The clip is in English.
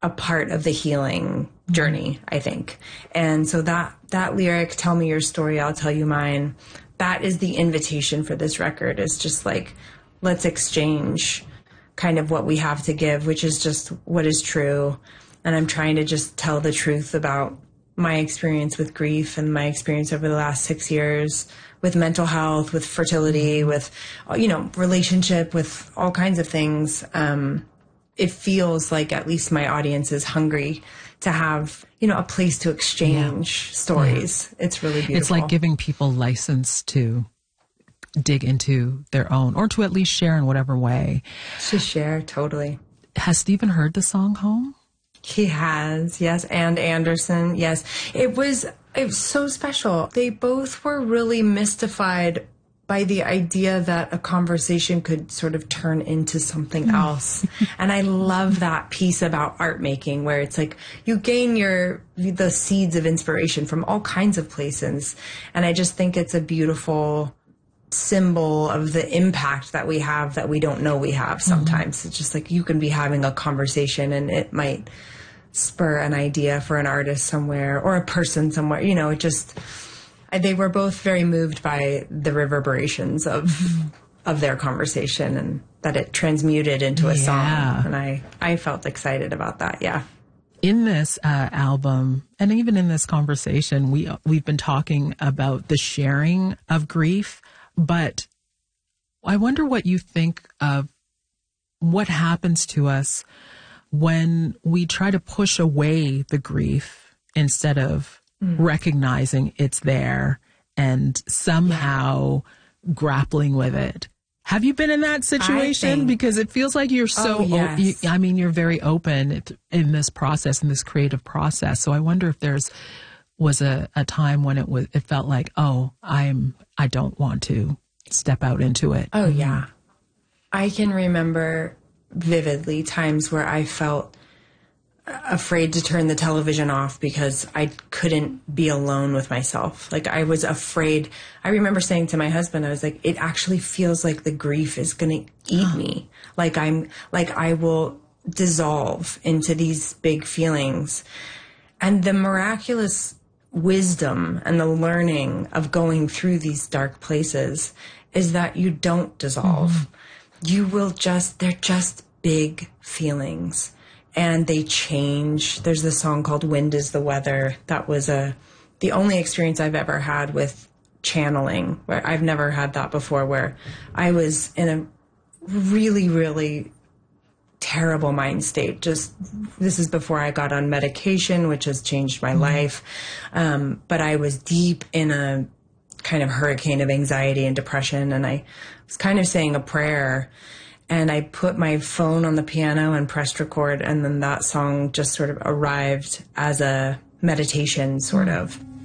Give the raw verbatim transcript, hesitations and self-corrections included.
a part of the healing journey, I think. And so that, that lyric, tell me your story, I'll tell you mine, that is the invitation for this record. It's just like, let's exchange kind of what we have to give, which is just what is true. And I'm trying to just tell the truth about my experience with grief and my experience over the last six years with mental health, with fertility, with, you know, relationship, with all kinds of things. Um, it feels like at least my audience is hungry to have, you know, a place to exchange yeah. stories. Yeah. It's really beautiful. It's like giving people license to dig into their own, or to at least share in whatever way. To share, totally. Has Stephen heard the song Home? He has, yes. And Anderson, yes. It was, it was so special. They both were really mystified by the idea that a conversation could sort of turn into something else. And I love that piece about art making, where it's like you gain your, the seeds of inspiration from all kinds of places. And I just think it's a beautiful symbol of the impact that we have that we don't know we have sometimes. Mm-hmm. It's just like you can be having a conversation and it might spur an idea for an artist somewhere or a person somewhere. You know, it just, they were both very moved by the reverberations of mm-hmm. of their conversation, and that it transmuted into a yeah. song. And I, I felt excited about that. Yeah. In this uh, album, and even in this conversation, we, we've been talking about the sharing of grief, but I wonder what you think of what happens to us when we try to push away the grief instead of mm. recognizing it's there and somehow yeah. grappling with it. Have you been in that situation? Think, because it feels like you're so, oh, yes. you, I mean, you're very open in this process, in this creative process. So I wonder if there's, was a, a time when it was, it felt like, oh, I'm, I don't want to step out into it. Oh, yeah. I can remember vividly times where I felt afraid to turn the television off because I couldn't be alone with myself. Like I was afraid. I remember saying to my husband, I was like, it actually feels like the grief is going to eat me. Like I'm, like I will dissolve into these big feelings. And the miraculous wisdom and the learning of going through these dark places is that you don't dissolve. Mm-hmm. You will just, they're just big feelings. And they change. There's this song called Wind is the Weather. That was a the only experience I've ever had with channeling, where I've never had that before, where I was in a really, really terrible mind state. Just, this is before I got on medication, which has changed my mm-hmm. life. Um, but I was deep in a kind of hurricane of anxiety and depression. And I was kind of saying a prayer. And I put my phone on the piano and pressed record, and then that song just sort of arrived as a meditation, sort of.